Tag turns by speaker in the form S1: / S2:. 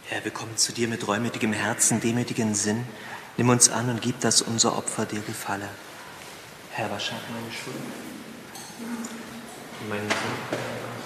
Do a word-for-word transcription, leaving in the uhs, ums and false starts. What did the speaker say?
S1: Herr, wir kommen zu dir mit reumütigem Herzen, demütigem Sinn. Nimm uns an und gib, dass unser Opfer dir gefalle. Herr, wasche ab meine Schuld und meinen Sinn.